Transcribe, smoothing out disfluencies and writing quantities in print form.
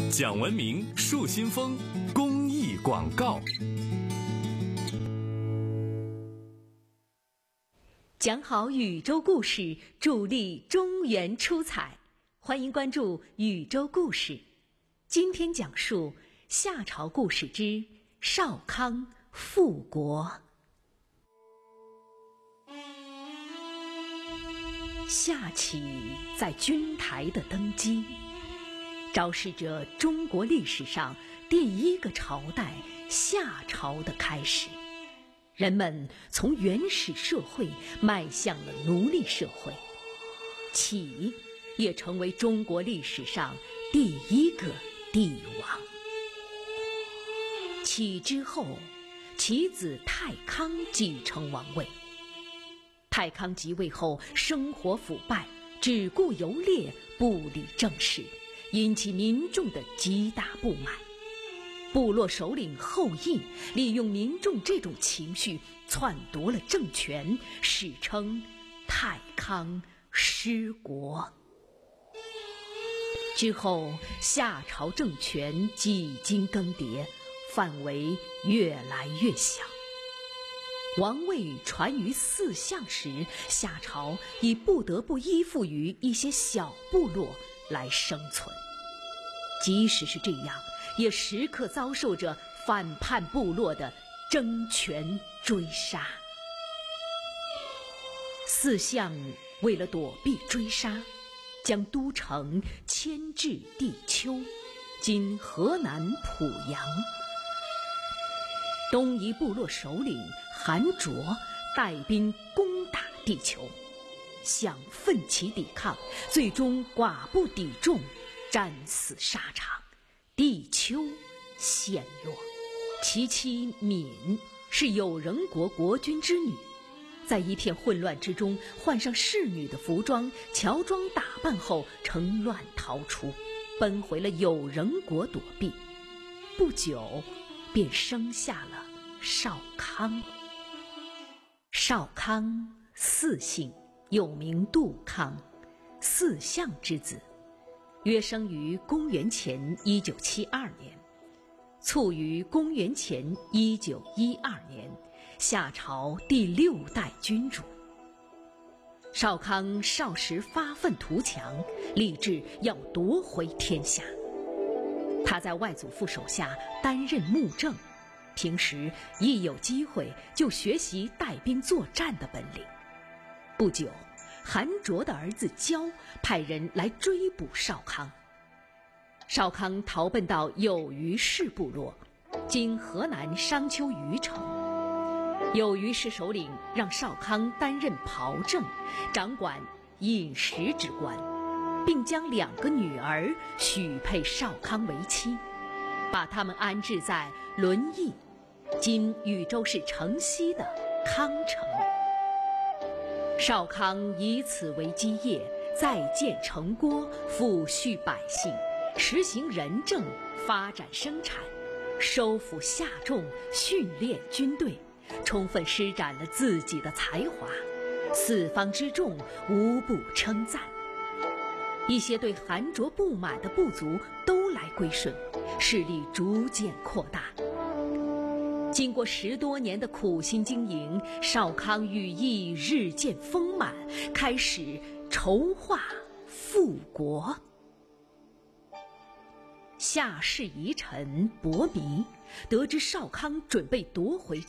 讲文明树新风公益广告。 讲好宇宙故事，助力中原出彩。欢迎关注宇宙故事。今天讲述夏朝故事之少康复国。夏启在军台的登基，昭示着中国历史上第一个朝代夏朝的开始。人们从原始社会迈向了奴隶社会，启也成为中国历史上第一个帝王。启之后，其子太康继承王位。太康即位后，生活腐败，只顾游猎，不理政事，引起民众的极大不满。部落首领后羿利用民众这种情绪，篡夺了政权，史称太康失国。之后，夏朝政权几经更迭，范围越来越小。王位传于四相时，夏朝已不得不依附于一些小部落来生存。即使是这样，也时刻遭受着反叛部落的争权追杀。四相为了躲避追杀，将都城迁至地丘，今河南濮阳。东夷部落首领韩卓带兵攻打地丘，想奋起抵抗，最终寡不敌众，战死沙场，地丘陷落。其妻闵是有人国国君之女，在一片混乱之中换上侍女的服装，乔装打扮后乘乱逃出，奔回了有人国躲避。不久便生下了少康。少康四姓，又名杜康，四相之子，约生于公元前1972年，卒于公元前1912年，夏朝第6代君主。少康少时发愤图强，立志要夺回天下。他在外祖父手下担任幕政，平时一有机会就学习带兵作战的本领。不久，韩卓的儿子焦派人来追捕少康。少康逃奔到有虞氏部落，今河南商丘虞城。有虞氏首领让少康担任庖正，掌管饮食之官，并将2个女儿许配少康为妻，把他们安置在轮邑，今禹州市城西的康城。少康以此为基业，再建城郭，抚恤百姓，实行仁政，发展生产，收服夏众，训练军队，充分施展了自己的才华，四方之众无不称赞。一些对韩卓不满的部族都来归顺，势力逐渐扩大。经过10多年的苦心经营，少康羽翼日渐丰满，开始筹划复国。夏氏遗臣伯弥得知少康准备夺回